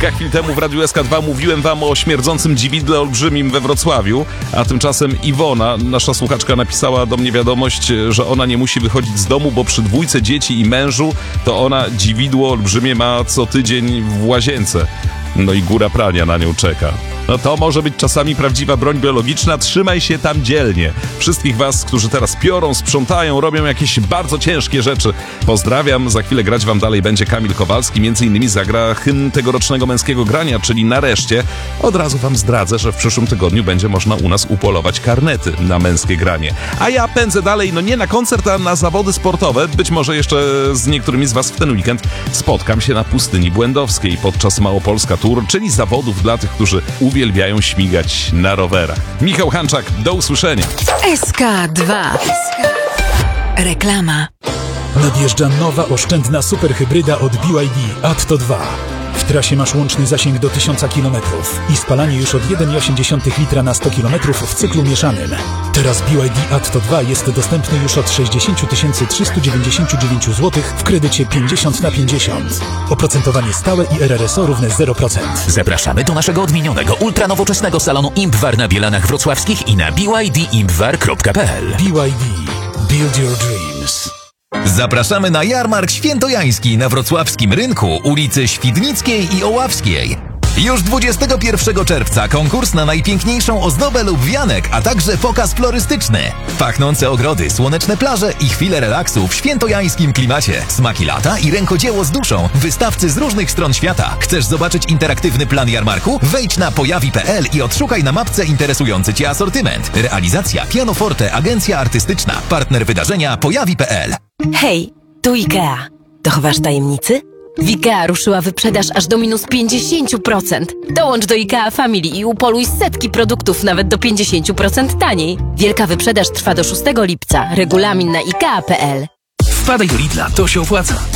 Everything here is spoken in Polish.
Kilka chwil temu w Radiu SK2 mówiłem wam o śmierdzącym dziwidle olbrzymim we Wrocławiu, a tymczasem Iwona, nasza słuchaczka, napisała do mnie wiadomość, że ona nie musi wychodzić z domu, bo przy 2 dzieci i mężu to ona dziwidło olbrzymie ma co tydzień w łazience. No i góra prania na nią czeka. No to może być czasami prawdziwa broń biologiczna, trzymaj się tam dzielnie. Wszystkich was, którzy teraz piorą, sprzątają, robią jakieś bardzo ciężkie rzeczy. Pozdrawiam, za chwilę grać wam dalej będzie Kamil Kowalski, między innymi zagra hymn tegorocznego męskiego grania, czyli Nareszcie. Od razu wam zdradzę, że w przyszłym tygodniu będzie można u nas upolować karnety na męskie granie. A ja pędzę dalej, no nie na koncert, a na zawody sportowe. Być może jeszcze z niektórymi z was w ten weekend spotkam się na Pustyni Błędowskiej podczas Małopolska Tour, czyli zawodów dla tych, którzy uwielbiają śmigać na rowerach. Michał Hanczak, do usłyszenia. SK2. Reklama. Nadjeżdża nowa oszczędna superhybryda od BYD Atto 2. W trasie masz łączny zasięg do 1000 km i spalanie już od 1,8 litra na 100 km w cyklu mieszanym. Teraz BYD Atto 2 jest dostępny już od 60 399 zł w kredycie 50/50. Oprocentowanie stałe i RRSO równe 0%. Zapraszamy do naszego odmienionego, ultranowoczesnego salonu IMPWAR na Bielanach Wrocławskich i na bydimwar.pl. BYD. Build your dreams. Zapraszamy na jarmark świętojański na wrocławskim rynku, ulicy Świdnickiej i Oławskiej. Już 21 czerwca konkurs na najpiękniejszą ozdobę lub wianek, a także pokaz florystyczny. Pachnące ogrody, słoneczne plaże i chwile relaksu w świętojańskim klimacie. Smaki lata i rękodzieło z duszą. Wystawcy z różnych stron świata. Chcesz zobaczyć interaktywny plan jarmarku? Wejdź na pojawi.pl i odszukaj na mapce interesujący Cię asortyment. Realizacja Pianoforte, agencja artystyczna. Partner wydarzenia pojawi.pl. Hej, tu IKEA. Dochowasz tajemnicy? W IKEA ruszyła wyprzedaż aż do minus 50%. Dołącz do IKEA Family i upoluj setki produktów nawet do 50% taniej. Wielka wyprzedaż trwa do 6 lipca. Regulamin na IKEA.pl. Wpadaj do Lidla, to się opłaca.